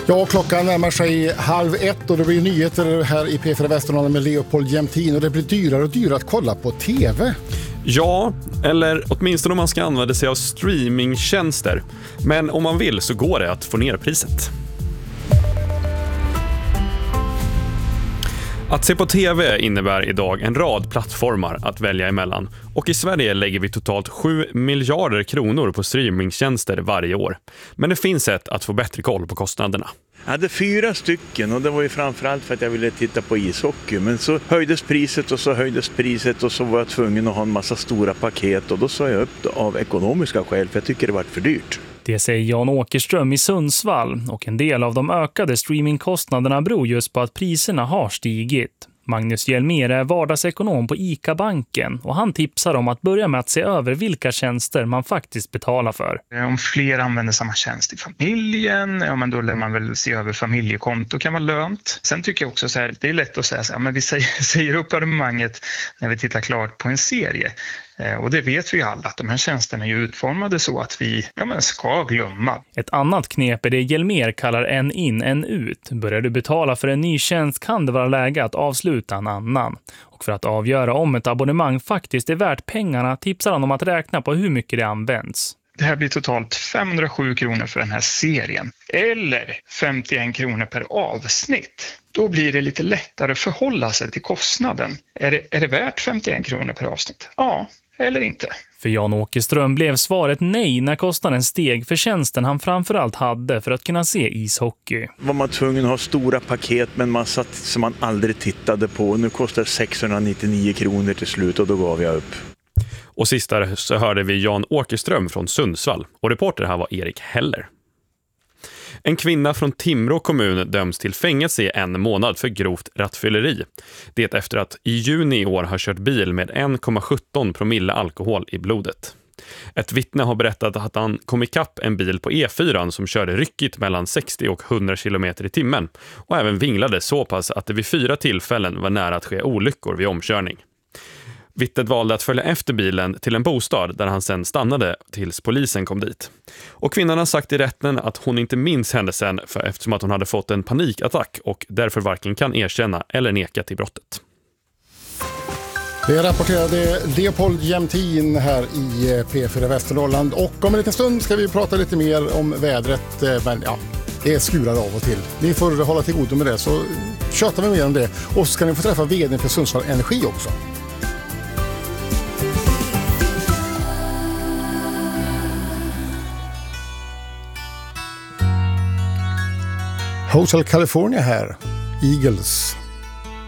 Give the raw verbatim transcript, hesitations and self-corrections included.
Ja, klockan närmar sig halv ett och det blir nyheter här i P fyra Västernorrland med Leopold Jämtin och det blir dyrare och dyrare att kolla på tv. Ja, eller åtminstone om man ska använda sig av streamingtjänster. Men om man vill så går det att få ner priset. Att se på tv innebär idag en rad plattformar att välja emellan. Och i Sverige lägger vi totalt sju miljarder kronor på streamingtjänster varje år. Men det finns sätt att få bättre koll på kostnaderna. Jag hade fyra stycken och det var ju framförallt för att jag ville titta på ishockey. Men så höjdes priset och så höjdes priset och så var jag tvungen att ha en massa stora paket. Och då sa jag upp det av ekonomiska skäl för jag tycker det var för dyrt. Det säger Jan Åkerström i Sundsvall och en del av de ökade streamingkostnaderna beror just på att priserna har stigit. Magnus Hjelmér är vardagsekonom på ICA-banken och han tipsar om att börja med att se över vilka tjänster man faktiskt betalar för. Om fler använder samma tjänst i familjen, ja, men då lär man väl se över familjekonto, kan vara lönt. Sen tycker jag också så här, det är lätt att säga så här, men vi säger, säger upp abonnemanget när vi tittar klart på en serie. Och det vet vi alla att de här tjänsterna är utformade så att vi ja, men ska glömma. Ett annat knep är det Hjelmér kallar en in, en ut. Börjar du betala för en ny tjänst kan det vara läge att avsluta en annan. Och för att avgöra om ett abonnemang faktiskt är värt pengarna tipsar han om att räkna på hur mycket det används. Det här blir totalt femhundrasju kronor för den här serien. Eller femtioen kronor per avsnitt. Då blir det lite lättare att förhålla sig till kostnaden. Är det, är det värt femtioen kronor per avsnitt? Ja, eller inte. För Jan Åkerström blev svaret nej när kostnaden steg för tjänsten han framförallt hade för att kunna se ishockey. Var man tvungen att ha stora paket med en massa som man aldrig tittade på. Nu kostar sexhundranittionio kronor till slut och då gav jag upp. Och sist där så hörde vi Jan Åkerström från Sundsvall och reporter här var Erik Heller. En kvinna från Timrå kommun döms till fängelse i en månad för grovt rattfylleri. Det efter att i juni i år har kört bil med en komma sjutton promille alkohol i blodet. Ett vittne har berättat att han kom ikapp en bil på E fyra som körde ryckigt mellan sextio och hundra kilometer i timmen och även vinglade så pass att det vid fyra tillfällen var nära att ske olyckor vid omkörning. Vittnet valde att följa efter bilen till en bostad där han sen stannade tills polisen kom dit. Och kvinnan har sagt i rätten att hon inte minns händelsen för eftersom att hon hade fått en panikattack och därför varken kan erkänna eller neka till brottet. Det rapporterade Leopold Jämtin här i P fyra Västernorrland och om en liten stund ska vi prata lite mer om vädret, men ja, det skurar av och till. Ni får hålla till godo med det så tjötar vi mer om det och så ska ni få träffa vdn för Sundsvall Energi också. Hotel California här, Eagles.